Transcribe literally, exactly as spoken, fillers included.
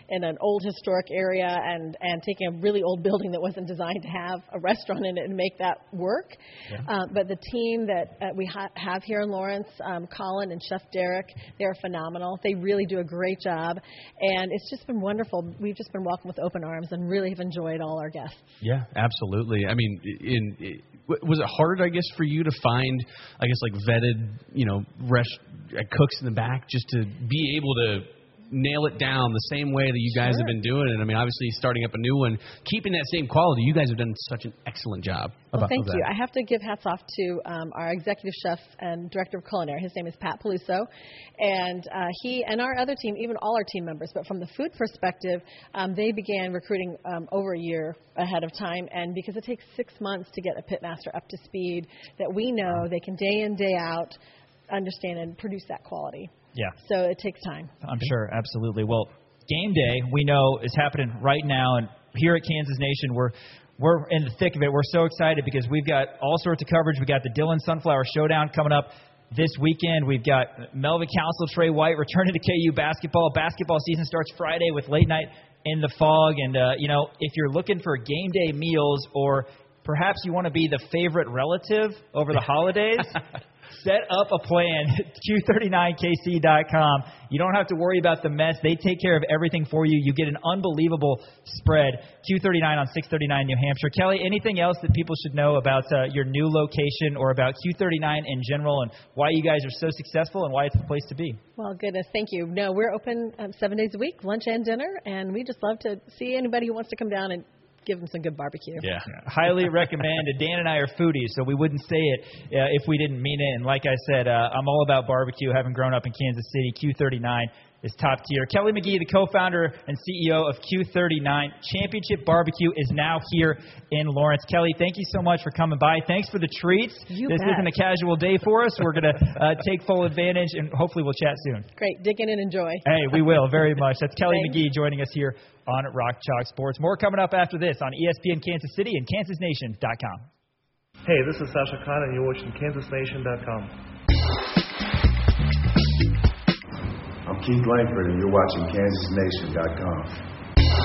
in an old historic area and, and taking a really old building that wasn't designed to have a restaurant in it and make that work. Yeah. Uh, but the team that uh, we ha- have here in Lawrence, um, Colin and Chef Derek, they're phenomenal. They really do a great job. And it's just been wonderful. We've just been welcomed with open arms and really have enjoyed all our guests. Yeah, absolutely. I mean, in, in was it hard, I guess, for you to find, I guess, like vetted, you know, rest, uh, cooks in the back just to be able to nail it down the same way that you guys sure. have been doing it? I mean, obviously starting up a new one, keeping that same quality. You guys have done such an excellent job. Well, about, thank of you. that. I have to give hats off to um, our executive chef and director of culinary. His name is Pat Peluso. And uh, he and our other team, even all our team members, but from the food perspective, um, they began recruiting um, over a year ahead of time. And because it takes six months to get a pitmaster up to speed, that we know they can day in, day out understand and produce that quality. Yeah. So it takes time. I'm sure, absolutely. Well, game day, we know, is happening right now, and here at Kansas Nation, we're we're in the thick of it. We're so excited because we've got all sorts of coverage. We've got the Dillon Sunflower Showdown coming up this weekend. We've got Melvin Council, Trey White returning to K U basketball. Basketball season starts Friday with late night in the fog. And, uh, you know, if you're looking for game day meals or perhaps you want to be the favorite relative over the holidays, set up a plan at Q thirty-nine K C dot com. You don't have to worry about the mess. They take care of everything for you. You get an unbelievable spread. Q thirty-nine on six thirty-nine New Hampshire. Kelly, anything else that people should know about uh, your new location or about Q thirty-nine in general and why you guys are so successful and why it's the place to be? Well, goodness, thank you. No, we're open um, seven days a week, lunch and dinner, and we just love to see anybody who wants to come down and give them some good barbecue. Yeah. yeah. Highly recommend it. Dan and I are foodies, so we wouldn't say it uh, if we didn't mean it. And like I said, uh, I'm all about barbecue, having grown up in Kansas City. Q thirty-nine is top tier. Kelly McGee, the co-founder and C E O of Q thirty-nine. Championship Barbecue is now here in Lawrence. Kelly, thank you so much for coming by. Thanks for the treats. You this bet. isn't a casual day for us. We're going to uh, take full advantage, and hopefully we'll chat soon. Great. Dig in and enjoy. Hey, we will very much. That's Kelly Thanks. McGee joining us here on Rock Chalk Sports. More coming up after this on E S P N Kansas City and Kansas Nation dot com. Hey, this is Sasha Khan, and you're watching Kansas Nation dot com. I'm Keith Langford, and you're watching Kansas Nation dot com.